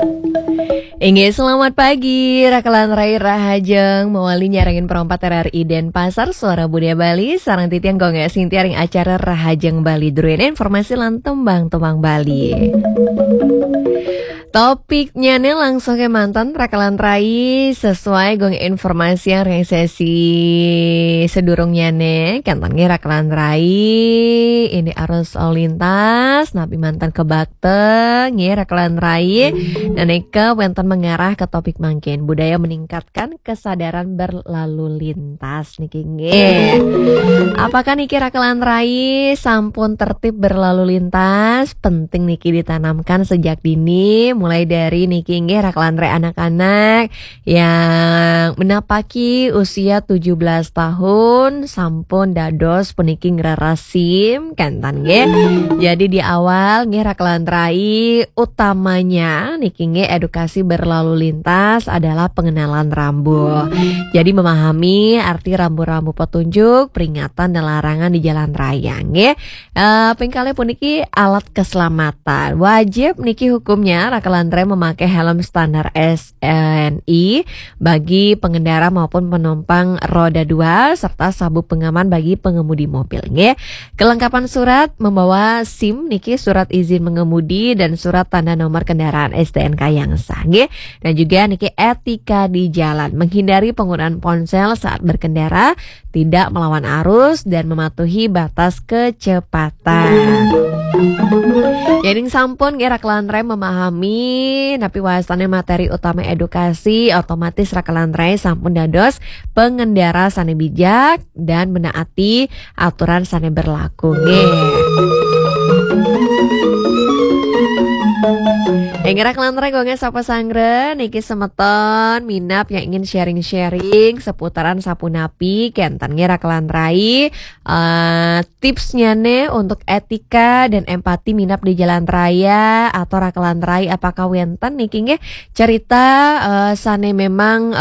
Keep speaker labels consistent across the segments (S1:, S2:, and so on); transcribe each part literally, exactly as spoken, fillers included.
S1: Inge, selamat pagi. Rakalan Rai Rahajeng mewali nyarangin perompat R R I Denpasar Suara Budaya Bali sarang titian gongga sintiaring acara Rahajeng Bali Druin informasi lan tembang-tembang Bali. Topiknya nih langsung ke mantan Rakalan Rai sesuai gong informasi yang ring sesi sedurungnya nih kantangnya Rakalan Rai ini arus lalu lintas nabi mantan ke Bakteng ya Rakalan Rai naneka wenten mengarah ke topik mangkin budaya meningkatkan kesadaran berlalu lintas niki nggih. Apakah niki Rakalan Rai sampun tertib berlalu lintas penting niki ditanamkan sejak dini mulai dari niki nggih Rakalan Rai anak-anak yang menapaki usia tujuh belas tahun sampun dados puniki ngrarasim kantan nggih. Jadi di awal nggih Rakalan Rai utamanya niki nggih edukasi berlalu lintas adalah pengenalan rambu. Jadi memahami arti rambu-rambu petunjuk, peringatan dan larangan di jalan raya nggih. Eh pingkale puniki alat keselamatan. Wajib niki hukumnya Rakalan Rai memakai helm standar S N I bagi pengendara maupun penumpang roda dua serta sabuk pengaman bagi pengemudi mobil nggih. Kelengkapan surat membawa SIM niki surat izin mengemudi dan surat tanda nomor kendaraan S T N K yang sah nggih. Dan juga niki etika di jalan, menghindari penggunaan ponsel saat berkendara, tidak melawan arus dan mematuhi batas kecepatan. Jadi sampun nggih Rakalan Rai memahami napi wastane materi utama edukasi otomatis Rakalan Rai sampun dados pengendara sane bijak dan menaati aturan sane berlaku nggih. Engger Rakalan Rai gonge sapa sangre niki semeton minap yang ingin sharing-sharing seputaran sapunapi kenten nge Rakalan Rai uh, tipsnya nih untuk etika dan empati minap di jalan raya atau Rakalan Rai apakah wenten niki nge cerita uh, sane memang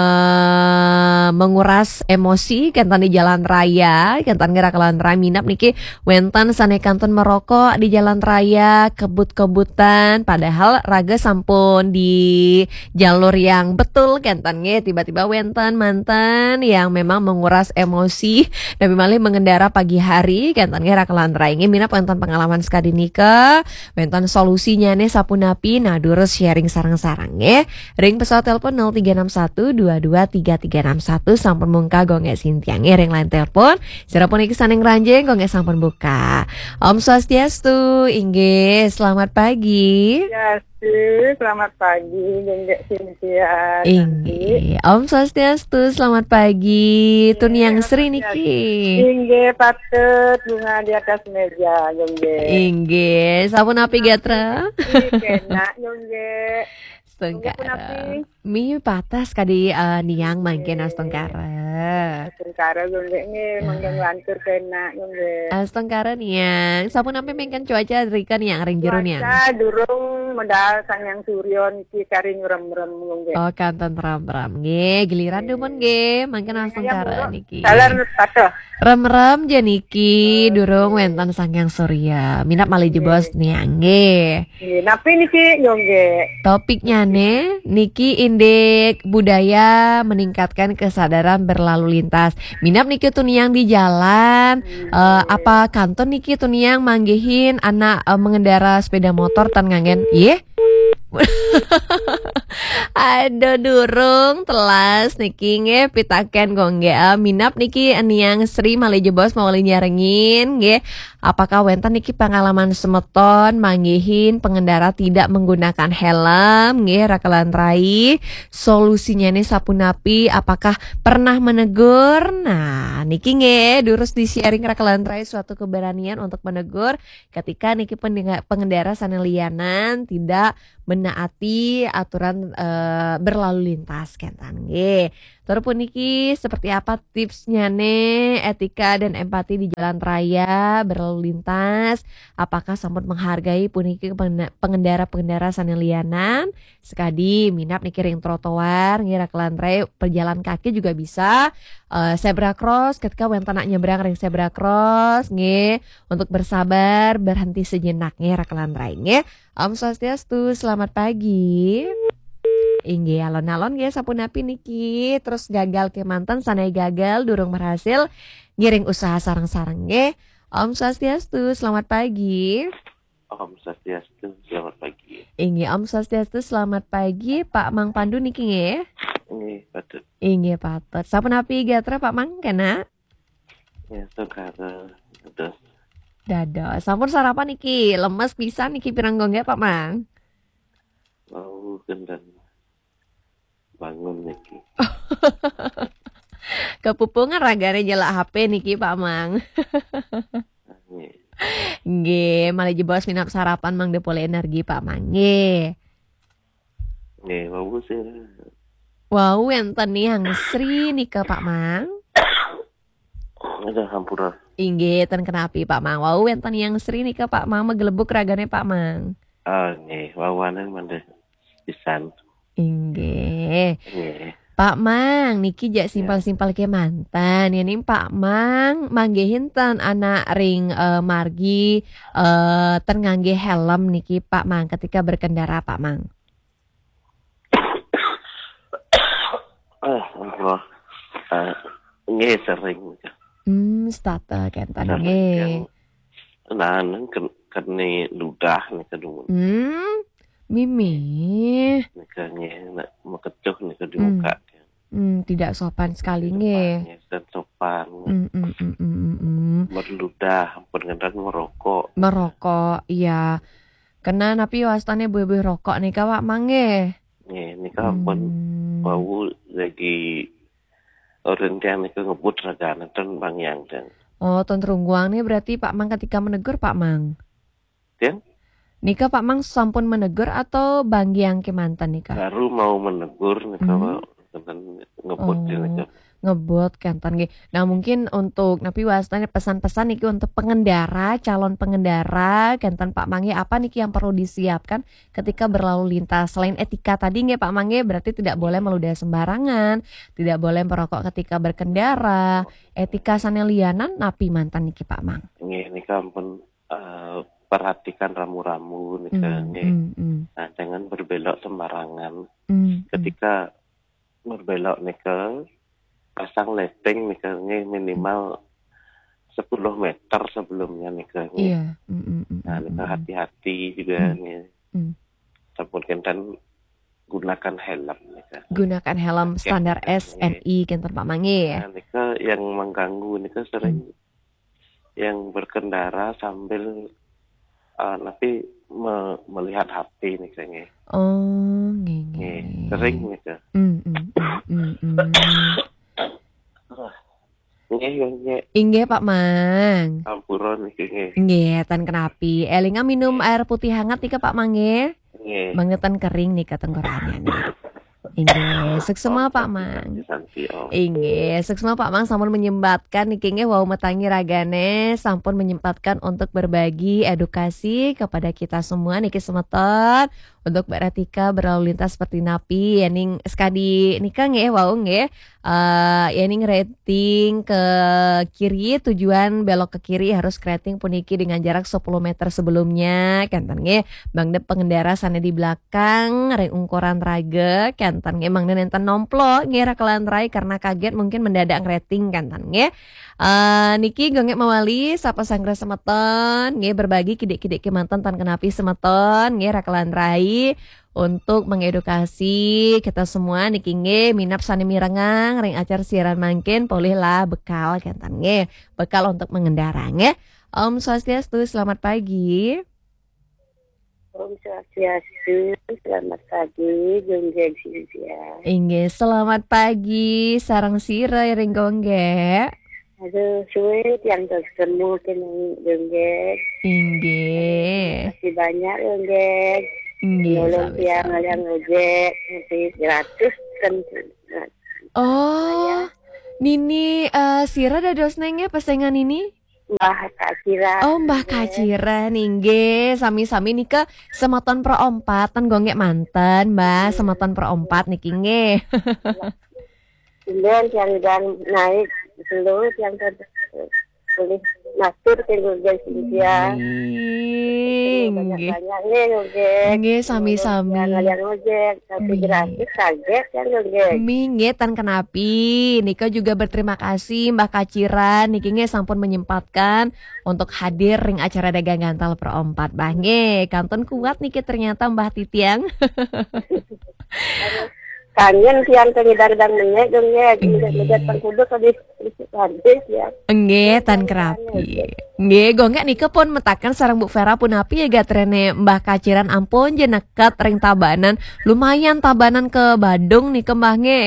S1: uh, menguras emosi kenten di jalan raya kenten nge Rakalan Rai minap niki wenten sane kanton merokok di jalan raya kebut-kebutan padahal raga sampun di jalur yang betul kenten nge tiba-tiba wenten mantan yang memang menguras emosi dan malih mengendara pagi hari kenten nge Rakalan Rai nge minap wenten pengalaman sekadi nika wenten solusinya nih sapunapi nah durus sharing sarang-sarang nge ring pesawat telepon nol tiga enam satu dua dua tiga tiga enam satu sampun mungka gonge Sintia nge ring line telepon sirapun iki saneng ranjeng gonge sampun buka. Om Swastiastu inggih selamat pagi.
S2: Ya, selamat pagi, Dendek Cynthia.
S1: Inggih, Om Swastiastu, selamat pagi. Tun yang Sri niki.
S2: Inggih, patut bunga di atas meja, Inggih.
S1: Inggih, sampun api gatra?
S2: Kena, Inggih.
S1: Stengkara. Mi patas kadi uh, niang mangken astengkara.
S2: Astengkara Inggih nggih mangken lantur kena Inggih.
S1: Astengkara niang, sampun api mengken cuaca rika niang ring jero niang.
S2: Cuaca durung medal Sanyang Suryo niki kari ngrem-rem Inggih.
S1: Oh, kanten ram-ram nggih, giliran demen nggih mangken astengkara niki.
S2: Dalan patuh.
S1: Rem-rem janiki durung wenten Sanyang Surya. Minap malih jebos niang nggih.
S2: Nggih, napi niki Inggih.
S1: Topiknya nih niki indek budaya meningkatkan kesadaran berlalu lintas. Minap niki tuniang di jalan uh, apa kanton niki tuniang manggihin anak uh, mengendara sepeda motor tan ngangen ye Aduh durung telas niki nge pitaken gongge minap niki aniang Sri malih jebos mau nyarengin nge apakah wenten niki pengalaman semeton manggihin pengendara tidak menggunakan helm nge Rakalan Rai solusinya nih sapunapi apakah pernah menegur nah niki nge durus di sharing Rakalan Rai suatu keberanian untuk menegur ketika niki pengendara sanelianan tidak menaati aturan e, berlalu lintas kentan nggih. Tur puniki seperti apa tipsnya nih etika dan empati di jalan raya berlalu lintas? Apakah sampun menghargai puniki pengena- pengendara-pengendara sanelianan? Sekadi minap niki ring trotoar, ngira kelantre pejalan kaki juga bisa. Eh, zebra cross ketika wenten nak nyebrang ring zebra cross, nggih, untuk bersabar, berhenti sejenak ngira kelantre nggih. Om Swastiastu, selamat pagi. Inggih, alon-alon nggih sapunapi niki terus gagal ke mantan sanai gagal durung berhasil ngiring usaha sarang-sarang nggih. Om Swastiastu, selamat pagi.
S3: Om Swastiastu, selamat pagi.
S1: Inggih, Om Swastiastu, selamat pagi. Pak Mang Pandu niki nggih.
S3: Ini patut.
S1: Inggih patut. Sapunapi gatra Pak Mang kena?
S3: Ya, saudara. Udah.
S1: Dados. Sampun sarapan niki, lemes pisan niki pirang nggih Pak Mang.
S3: Mau kendan bangun niki.
S1: Kepupungan ragane jelak H P niki Pak Mang.
S3: Ini.
S1: Nggih, malah jebos minap sarapan Mang Depole energi Pak Mang. Nggih.
S3: Ini mau sih.
S1: Wow, enten nih yang Sri nika Pak Mang.
S3: Ada hampura.
S1: Inggih, ten kenapi Pak Mang. Wow, enten yang Sri nika Pak Mang megelebuk ragane Pak Mang.
S3: Ah, ini wawane mande pisan.
S1: Inggih.
S3: Ini.
S1: Pak Mang, niki jak simpel-simpel ke mantan. Ya nih Pak Mang, manggihin ten anak ring eh, margi eh ten ngangge helm niki Pak Mang ketika berkendara Pak Mang.
S3: Ah, hampura. Ah, ini sering.
S1: Hmm, stata kenten
S3: Sering
S1: nggih.
S3: yang nah, nang ken kene ludah nih kedua.
S1: Hmm, Mimi.
S3: Nikahnya nak mekecuh nih di
S1: Hmm.
S3: muka.
S1: Hmm, tidak sopan sekali nggih.
S3: Dan sopan.
S1: Hmm, hmm, hmm, hmm, hmm, hmm.
S3: Berludah, pengendara merokok.
S1: Merokok, iya. Kena napi wastane buih-buih rokok nih Pak Mang nggih.
S3: Nih, ini kan pun
S1: Hmm.
S3: bau lagi orang yang itu ngebut ragana dan bang yang dan
S1: Oh, ton terungguang nih berarti Pak Mang ketika menegur Pak Mang.
S3: dan
S1: Nika Pak Mang sampun menegur atau banggi yang ke mantan nika?
S3: baru mau menegur nih
S1: Hmm.
S3: kalau dengan ngebut
S1: Oh.
S3: ini
S1: Ngebot kantan nggih. Nah, mungkin untuk napi wastane pesan-pesan niki untuk pengendara, calon pengendara kantan Pak Mangge apa niki yang perlu disiapkan ketika berlalu lintas. Selain etika tadi nggih Pak Mangge berarti tidak boleh meludah sembarangan, tidak boleh merokok ketika berkendara. Etika sanelianan napi mantan niki Pak Mang.
S3: ini ini kan pun eh, perhatikan ramu-ramu nih
S1: Hmm,
S3: nih.
S1: hmm, hmm,
S3: Nah, jangan berbelok sembarangan.
S1: hmm,
S3: Ketika berbelok nih ke pasang lighting nih nih minimal sepuluh meter sebelumnya nih ke
S1: hmm. Iya. Hmm, hmm, hmm,
S3: Nah,
S1: hmm,
S3: nika
S1: hmm.
S3: hati-hati juga
S1: Hmm.
S3: nih.
S1: Hmm.
S3: Sabun kentan gunakan helm nika.
S1: Gunakan helm standar S N I kantan Pak Mangge ya.
S3: Nah, nika yang mengganggu nika sering yang berkendara sambil uh, nanti me- melihat H P nih kayaknya.
S1: Oh, nggih nggih.
S3: Nih,
S1: nggih.
S3: sering nika.
S1: Hmm, hmm, hmm, hmm, hmm.
S3: Nih, nih,
S1: Inggih Pak Mang.
S3: campuran nih kayaknya.
S1: Nggih, tan kenapi. Elinga minum air putih hangat nih ke Pak Mang nggih.
S3: Nih.
S1: Mangetan kering nih ke tenggorokannya nih. Inggih, seksema Pak Mang.
S3: Santi, oh.
S1: Inggih, seksema Pak Mang sampun menyempatkan niki nggih wau metangi ragane sampun menyempatkan untuk berbagi edukasi kepada kita semua niki semeton untuk beretika berlalu lintas seperti napi yening sekadi nika nggih wau nggih eh yening rating ke kiri tujuan belok ke kiri harus rating puniki dengan jarak sepuluh meter sebelumnya kantan nggih bangde pengendara sana di belakang ring ungkuran raga kantan nggih mangde nenten nomplo ngira kelantrai karena kaget mungkin mendadak rating kantan nggih. Uh, niki gonge mawali sapa sanggra semeton nggih berbagi kidik-kidik ke mantan tan kenapi semeton nggih rakelan rai untuk mengedukasi kita semua niki nggih minap sani mirengang ring acar siaran mangkin polih lah bekal kantan nggih bekal untuk mengendara nggih. Om Swastiastu, selamat pagi.
S2: Om Swastiastu, selamat pagi, Jonggeng Silvia.
S1: Inggih, selamat pagi sarang sira ring gongge.
S2: Aduh, suwe yang ketemu kenang Jonggeng.
S1: Inggih.
S2: Masih banyak Jonggeng.
S1: Inggih,
S2: Nolong tiang
S1: sami-sami.
S2: yang ngojek, nanti gratis kan
S1: Oh, Nini uh, Sira dados nenge pesengan ini?
S2: Mbah Kaciran.
S1: Oh, Mbah Kaciran nggih, sami-sami nika semeton perompat ten gonggek manten, Mbah, semeton perompat niki nggih.
S2: Kemudian yang dan naik seluruh yang ter boleh masuk ke Google Cynthia.
S1: Nggih.
S2: Banyak-banyak nih Google.
S1: Nggih, sami-sami.
S2: Yang ngojek, tapi
S1: Nggih.
S2: gratis kaget kan Google.
S1: Minggih tan kenapi, Nika juga berterima kasih Mbah Kaciran, Niki nge sampun menyempatkan untuk hadir ring acara dagang gantal perompat, Mbah nge, kanton kuat Niki ternyata Mbah Titiang.
S2: Kangen tiang tengidang-dang menyek dong ya, menyek pengkuduk tadi hadis ya.
S1: Nge tan kerapi. Nge gonggak Nika pun metakan sarang Bu Vera pun api ya gatrene Mbah Kaciran ampun je neket ring tabanan. Lumayan tabanan ke Badung nih ke Mbah nge.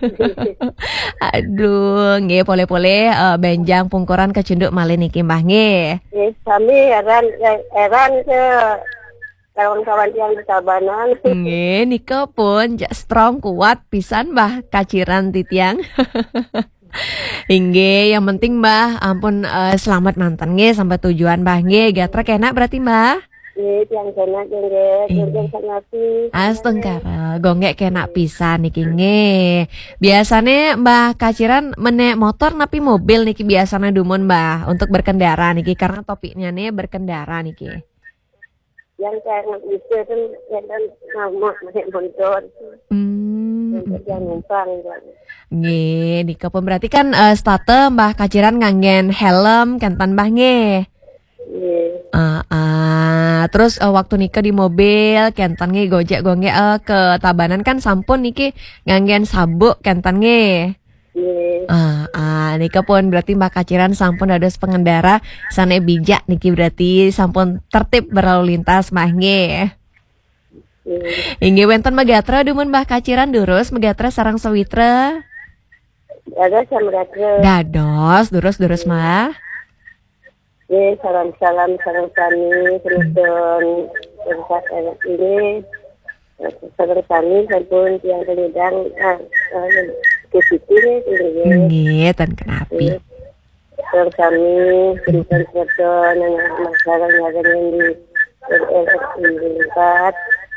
S1: Aduh, nge pole-pole uh, benjang pungkuran kecunduk malih niki Mbah nge.
S2: Yes, kami heran heran ke kawan-kawan yang di Tabanan.
S1: Nge, Nika pun ja strong kuat pisan Mbah Kaciran Titiang. Ingge, yang penting Mbah ampun uh, selamat mantan nge sampai tujuan Mbah nge. Gatrek enak berarti Mbah?
S2: Yes, yang kena jengge, jengge sangapi.
S1: Astengkara, gonggek kena pisan niki nge. Biasane Mbah Kaciran menek motor napi mobil niki biasanya dumun Mbah untuk berkendara niki karena topiknya nih berkendara niki.
S2: Yang kayak itu kan yang nama masih motor.
S1: Hmm.
S2: Yang numpang.
S1: Nge, Nika pun berarti kan uh, state Mbah Kaciran nganggen helm kentan Mbah nge.
S2: Yes.
S1: Uh, uh, terus uh, waktu Nika di mobil kentan nge gojek gonge uh, ke Tabanan kan sampun niki nganggen sabuk kentan nge.
S2: Yes.
S1: Ah, ah, Nika pun berarti Mbak Kaciran sampun dados pengendara sane bijak niki berarti sampun tertib berlalu lintas Mbah nge.
S2: Yes.
S1: Inggih wonten megatra dumun Mbah Kaciran durus megatra sareng sawitra.
S2: Ada sama
S1: Dados durus-durus Mbah.
S2: Yes, salam-salam sareng kami terus dan ini sareng kami sampun yang kedang ah ke situ nih.
S1: Nggih, tan kenapi.
S2: Terus kami berikan foto nang masalah yang ada di R R I empat.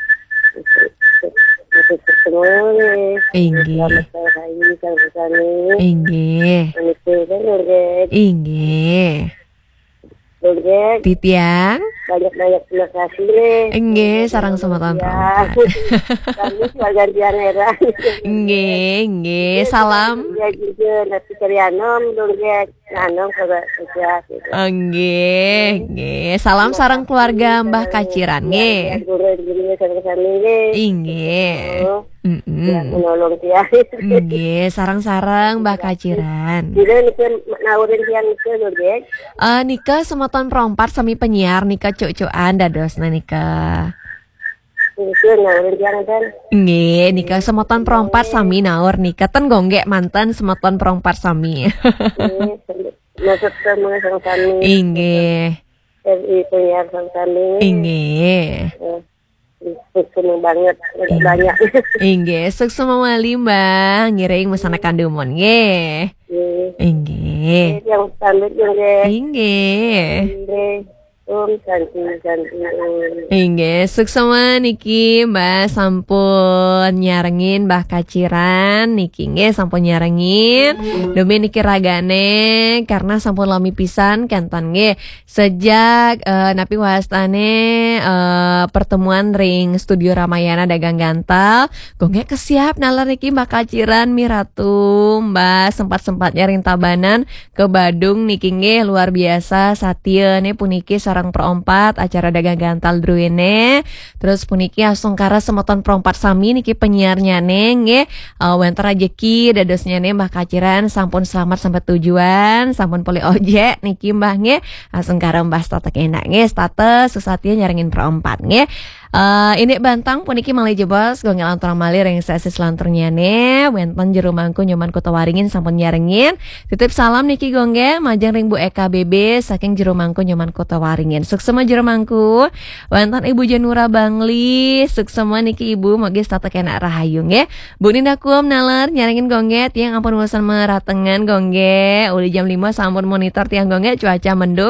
S2: Itu ketemu.
S1: Inggih.
S2: Selamat hari sareng kami.
S1: Inggih.
S2: Itu kan Nurget.
S1: Inggih.
S2: Nurget.
S1: Titiang.
S2: Banyak-banyak terima kasih nih.
S1: Nggih, sareng semeton perompat.
S2: Kami gantian era.
S1: Nggih, nggih, salam.
S2: Ya juga nanti Krianom dong ya nanom kagak kerja gitu.
S1: Nggih, nggih. Salam sareng keluarga Mbah Kaciran nggih.
S2: Guru-guru sareng-sareng nggih.
S1: Inggih.
S2: Ya
S1: Heeh.
S2: menolong dia.
S1: Nggih, sareng-sareng Mbah Kaciran.
S2: Jadi nih nawurin yang itu lho, Dek.
S1: Eh Nika semeton perompat sami penyiar Nika cuk-cukan dadosna Nika.
S2: Itu nawurin yang kan.
S1: Nggih, Nika semeton perompat sami naur Nika ten gonggek mantan semeton perompat sami.
S2: Maksud sama sareng kami.
S1: Inggih.
S2: R I penyiar sareng kami.
S1: Inggih.
S2: Seneng banget, banyak.
S1: Inggih, sukses mamali Mbah, ngiring mesanakan dumon nggih. Inggih.
S2: Yang pamit yang
S1: Inggih.
S2: Om santi santi.
S1: Inggih, sukses niki Mbah sampun nyarengin Mbah Kaciran niki nggih sampun nyarengin demi niki ragane karena sampun lami pisan kentan nggih sejak uh, napi wastane uh, pertemuan ring studio Ramayana dagang gantal gonge kesiap nalar niki Mbah Kaciran miratu Mbah sempat-sempatnya ring Tabanan ke Badung niki nggih luar biasa satieune puniki sareng perompat acara dagang gantal druene terus puniki asungkara semeton perompat sami niki penyiarnya neng nggih uh, wenten rejeki dadosnya nih Mbah Kaciran sampun selamat sampai tujuan sampun pulih ojek niki Mbah nggih asungkara Mbah statek enak nggih status susatya nyarengin perompat nggih Eh, ini bantang puniki malih jebos gonge lanturang malih reng sesi selanturnya ne wenten jero mangku nyoman kota waringin sampun nyarengin titip salam niki gongge majang ring Bu Eka B B saking jero mangku nyoman kota waringin suksema jero mangku wenten Ibu Janura Bangli suksema niki Ibu mogi stata kena rahayung ya Bu Ninda Kum naler nyarengin gongge tiang ampun bosan meratengan gongge uli jam lima sampun monitor tiang gongge cuaca mendung